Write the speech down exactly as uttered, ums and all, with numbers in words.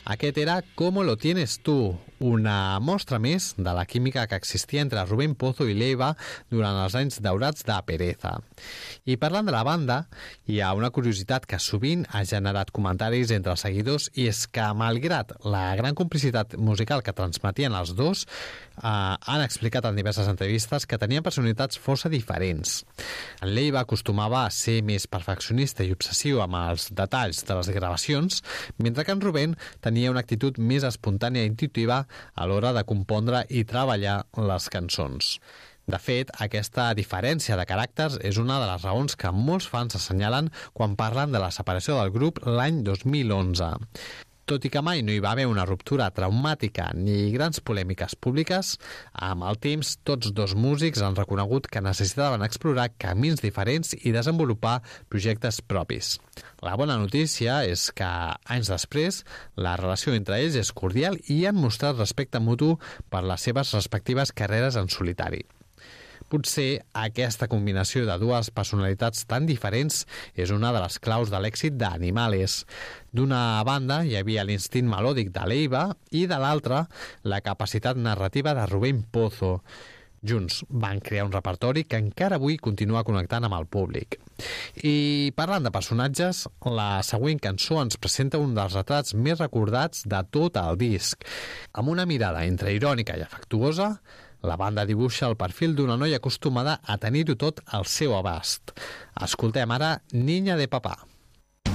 Aquest era Como lo tienes tú, una mostra més de la química que existia entre Rubén Pozo i Leiva durant els anys daurats de Pereza. I parlant de la banda, hi ha una curiositat que sovint ha generat comentaris entre els seguidors, i és que, malgrat la gran complicitat musical que transmetien els dos, eh, han explicat en diverses entrevistes que tenien personalitats força diferents. En Leiva acostumava a ser més perfeccionista i obsessiu amb els detalls de les gravacions, mentre que en Rubén tenia una actitud més espontània i intuitiva a l'hora de compondre i treballar les cançons. De fet, aquesta diferència de caràcters és una de les raons que molts fans assenyalen quan parlen de la separació del grup l'any dos mil onze. Tot i que mai no hi va haver una ruptura traumàtica ni grans polèmiques públiques, amb el temps tots dos músics han reconegut que necessitaven explorar camins diferents i desenvolupar projectes propis. La bona notícia és que, anys després, la relació entre ells és cordial i han mostrat respecte mutu per les seves respectives carreres en solitari. Potser aquesta combinació de dues personalitats tan diferents és una de les claus de l'èxit d'Animales. D'una banda hi havia l'instint melòdic de Leiva i de l'altra la capacitat narrativa de Rubén Pozo. Junts van crear un repertori que encara avui continua connectant amb el públic. I parlant de personatges, la següent cançó ens presenta un dels retrats més recordats de tot el disc. Amb una mirada entre irònica i afectuosa, la banda dibuixa el perfil d'una noia acostumada a tenir-ho tot al seu abast. Escoltem ara Niña de papá.